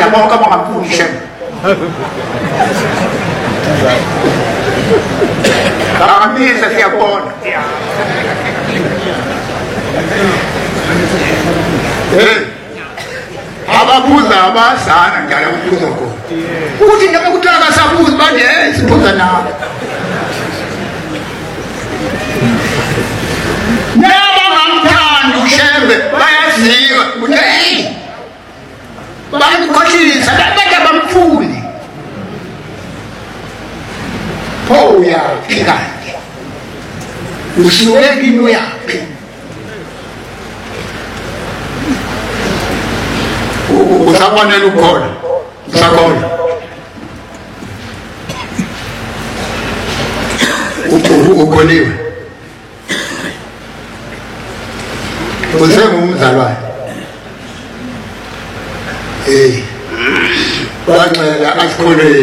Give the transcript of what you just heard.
bonke abangaphumishe Kamisa siyabona ababuza abazana njalo ukubuza khona uthi noma kuthiwa kasabuza manje sibuza nawe nabangamthanda ushembe bayaziwa ukuthi hey bayamkhohlisa abantu abamfuni pho uyaphi kanti usuke kini uyaphi usafanele ukhona usakhona ukholiwe usengumzalwane bancela asikhulele